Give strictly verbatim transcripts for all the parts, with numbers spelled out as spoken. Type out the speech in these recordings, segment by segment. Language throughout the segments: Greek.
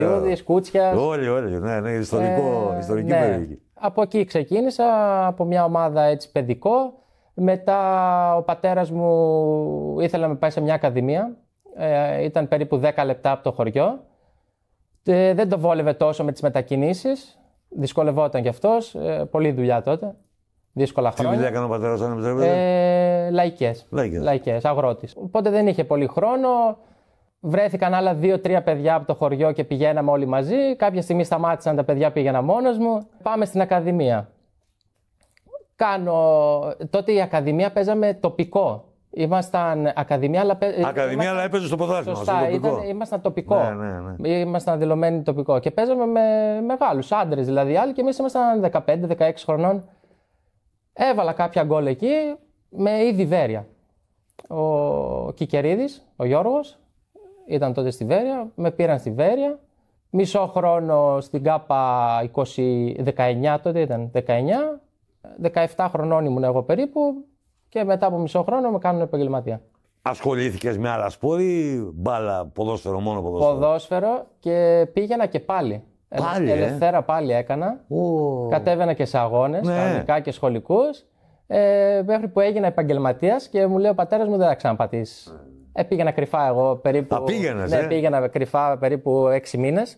Ιούδης, Κούτσιας. Όλοι, όλοι. Ναι, ναι, ιστορικό, Ε, ιστορική ναι. περιοχή. Από εκεί ξεκίνησα, από μια ομάδα έτσι παιδικό. Μετά ο πατέρας μου ήθελε να με πάει σε μια ακαδημία. Ε, ήταν περίπου δέκα λεπτά από το χωριό. Ε, δεν το βόλευε τόσο με τις μετακινήσεις. Δυσκολευόταν κι αυτός. Ε, πολλή δουλειά τότε. Δύσκολα Τι χρόνια. δουλειά έκανε ο πατέρας, αν επιτρέπετε? Ε, λαϊκές. Λαϊκές. Λαϊκές, αγρότης. Οπότε δεν είχε πολύ χρόνο. Βρέθηκαν άλλα δύο-τρία παιδιά από το χωριό και πηγαίναμε όλοι μαζί. Κάποια στιγμή σταμάτησαν τα παιδιά, πήγαινα μόνος μου. Πάμε στην ακαδημία. Κάνω... Τότε η ακαδημία παίζαμε τοπικό. Ήμασταν ακαδημία, αλλά, Ακαδημία, ήμασταν... αλλά έπαιζε στο ποδόσφαιρο. Σωστά, στο τοπικό. ήταν, ήμασταν τοπικό. Ναι, ναι, ναι. Ήμασταν δηλωμένοι τοπικό. Και παίζαμε με μεγάλους άντρες, δηλαδή άλλοι, και εμείς ήμασταν δεκαπέντε δεκαέξι χρονών. Έβαλα κάποια γκολ εκεί με ήδη Βέρεια. Ο Κικερίδης, ο Γιώργος, ήταν τότε στη Βέρεια, με πήραν στη Βέρεια. Μισό χρόνο στην ΚΑΠΑ είκοσι, δεκαεννιά τότε ήταν, δεκαεννιά. δεκαεπτά χρονών ήμουν εγώ περίπου και μετά από μισό χρόνο με κάνουν επαγγελματία. Ασχολήθηκες με άλλα σπόρη, μπάλα, ποδόσφαιρο, μόνο ποδόσφαιρο? Ποδόσφαιρο και πήγαινα και πάλι. Πάλι, Ελευθέρα ε? πάλι έκανα. Oh. Κατέβαινα και σε αγώνες, ναι. κανονικά και σχολικούς. Ε, μέχρι που έγινα επαγγελματίας και μου λέει ο πατέρας μου δεν θα ξαναπατήσεις. Mm. Ε, πήγαινα κρυφά εγώ περίπου. Α, πήγαινες, ναι, ε? πήγαινα κρυφά περίπου έξι μήνες.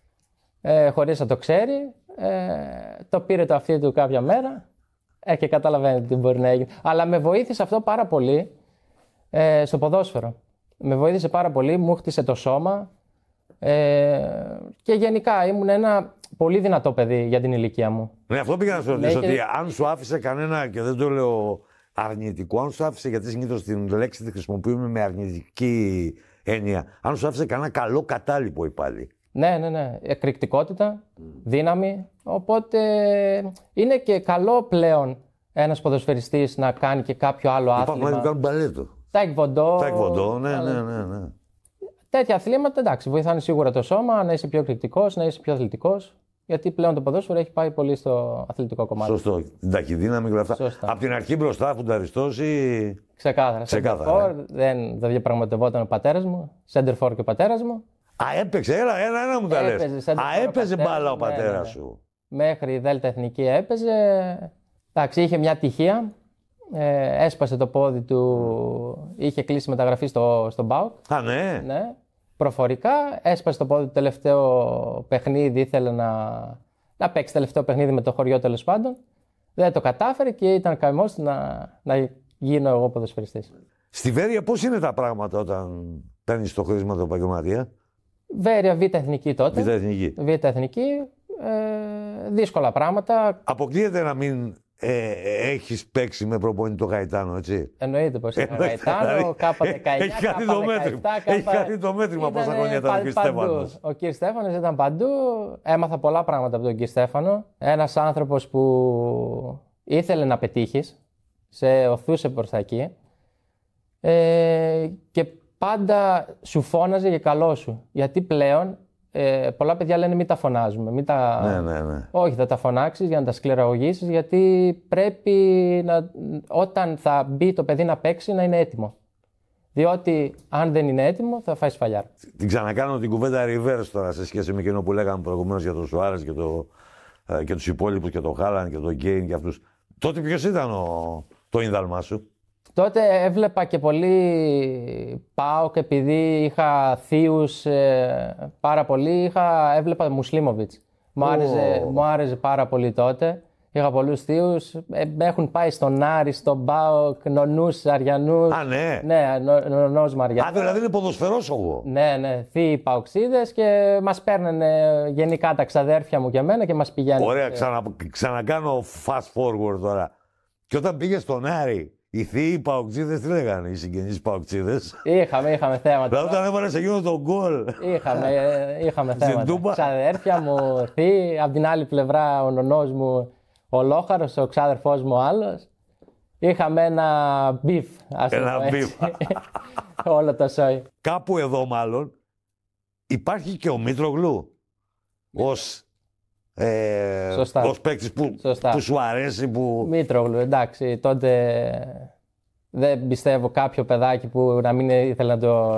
Ε, χωρίς να το ξέρει. Ε, το πήρε το αυτί του κάποια μέρα. Ε, και καταλαβαίνετε τι μπορεί να έγινε. Αλλά με βοήθησε αυτό πάρα πολύ ε, στο ποδόσφαιρο. Με βοήθησε πάρα πολύ, μου χτίσε το σώμα. Ε, και γενικά ήμουν ένα πολύ δυνατό παιδί για την ηλικία μου. Ναι, αυτό πήγα να σου ρωτήσω. Ναι, ότι και... αν σου άφησε κανένα, και δεν το λέω αρνητικό, αν σου άφησε, γιατί συνήθως την λέξη τη χρησιμοποιούμε με αρνητική έννοια, αν σου άφησε κανένα καλό κατάλοιπο ή πάλι. Ναι, ναι, ναι. Εκρηκτικότητα, δύναμη. Οπότε είναι και καλό πλέον ένας ποδοσφαιριστής να κάνει και κάποιο άλλο άθλημα. Υπάρχουν άλλοι που κάνουν μπαλέτο. Τάικβοντό. Τάικβοντό, ναι, ναι, ναι, ναι. Τέτοια αθλήματα, εντάξει, βοηθάνε σίγουρα το σώμα, να είσαι πιο εκρηκτικός, να είσαι πιο αθλητικός. Γιατί πλέον το ποδόσφαιρο έχει πάει πολύ στο αθλητικό κομμάτι. Σωστό. Την ταχυδύναμη και όλα αυτά. Σωστά. Από την αρχή μπροστά, φουνταριστός ή. Ξεκάθαρα. Ξεκάθαρα. For, δεν, δεν διαπραγματευόταν ο πατέρας μου. Σέντερφορ και ο πατέρας μου. Α, έπαιξε, έλα, ένα, ένα μου τα λες. Έπαιζε, Α, έπαιζε μπάλα ο ναι, πατέρας ναι, ναι. σου. Μέχρι η Δέλτα Εθνική έπαιζε. Εντάξει, είχε μια τυχεία. Ε, έσπασε το πόδι του. Είχε κλείσει μεταγραφή στο, στον ΠΑΟΚ. Α, ναι. Ναι. Προφορικά. Έσπασε το πόδι του τελευταίο παιχνίδι. Ήθελε να, να παίξει τελευταίο παιχνίδι με το χωριό, τέλος πάντων. Δεν το κατάφερε και ήταν καημός να, να γίνω εγώ ποδοσφαιριστής. Στη Βέρεια πώς είναι τα πράγματα όταν παίρνεις το χρήσμα του επαγγελματία? Βέρεια Β' Εθνική τότε. Β' Εθνική. Β' Εθνική. Ε, δύσκολα πράγματα. Αποκλείεται να μην ε, έχεις παίξει με προπονητή το Γαϊτάνο, έτσι? Εννοείται πως είναι Γαϊτάνο, κάπα δεκαεννιά, έχει κάνει κάπα το μέτρημα. δεκαεπτά, Έχει κάπα... κάνει το μέτρημα πόσα χρόνια ήταν ο κ. Στέφανος. Ο κ. Στέφανος ήταν παντού. Έμαθα πολλά πράγματα από τον κ. Στέφανο. Ένας άνθρωπος που ήθελε να πετύχεις, σε οθούσε προς τα εκεί. Ε, και πάντα σου φώναζε για καλό σου. Γιατί πλέον ε, πολλά παιδιά λένε μην τα φωνάζουμε. Μην τα... Ναι, ναι, ναι. Όχι, θα τα φωνάξεις για να τα σκληραγωγήσεις, γιατί πρέπει να, όταν θα μπει το παιδί να παίξει να είναι έτοιμο. Διότι αν δεν είναι έτοιμο θα φάει σφαλιάρα. Την ξανακάνω την κουβέντα reverse τώρα σε σχέση με εκείνο που λέγαμε προηγουμένως για τον Σουάρες και, το, ε, και τους υπόλοιπους και τον Χάλαν και τον Γκέιν και αυτούς. Τότε ποιος ήταν ο, το ίνδαλμά σου? Τότε έβλεπα και πολύ ΠΑΟΚ, επειδή είχα θείους ε, πάρα πολύ, είχα, έβλεπα Μουσλίμοβιτς. Μου, Oh. άρεσε, μου άρεσε πάρα πολύ τότε. Είχα πολλούς θείους. Ε, έχουν πάει στον Άρη, στον ΠΑΟΚ, νονούς, Αριανούς. Α, ναι. Ναι, νο, νονός Μαριανός. Α, δηλαδή είναι ποδοσφαιρός εγώ. Ναι, ναι, θείοι παοξίδες και μας παίρνανε γενικά τα ξαδέρφια μου και εμένα και μας πηγαίνουν. Ωραία, ξανα, ξανακάνω fast forward τώρα. Και όταν πήγε στον Άρη, οι θείοι παοξίδες τι λέγανε, οι συγγενείς παοξίδες? Είχαμε, είχαμε θέματα. Δηλαδή όταν έβαλες εκείνο τον γκολ. Είχαμε, είχαμε θέματα. Ζεντούμπα. Ξαδέρφια μου, θείοι, απ' την άλλη πλευρά ο νονός μου, ο Λόχαρος, ο ξάδερφός μου ο άλλος. Είχαμε ένα μπιφ, ας το Ένα πω έτσι. μπιφ. Όλο το σόι. Κάπου εδώ μάλλον υπάρχει και ο Μήτρογλου ως, ε, Σωστά. ως παίκτης που, Σωστά. που σου αρέσει, που... Μήτρογλου, εντάξει, τότε δεν πιστεύω κάποιο παιδάκι που να μην ήθελε να το